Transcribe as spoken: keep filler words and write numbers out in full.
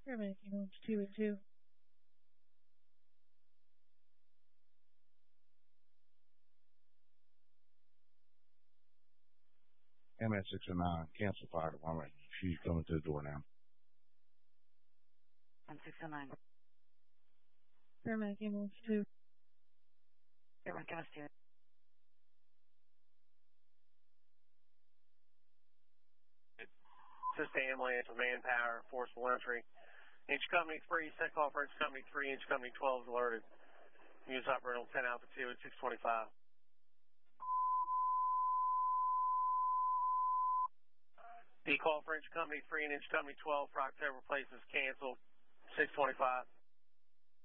Paramedic ambulance two eight two. M S six oh nine, cancel fire department. She's coming to the door now. M six oh nine. Paramedic ambulance two. Paramedic ambulance two. Assist ambulance with manpower, forcible entry. Inch Company three, set call for Inch Company three, Inch Company twelve is alerted. Use operator on ten Alpha two at six twenty-five. The call for Inch Company three and Inch Company twelve for October places canceled, six twenty-five.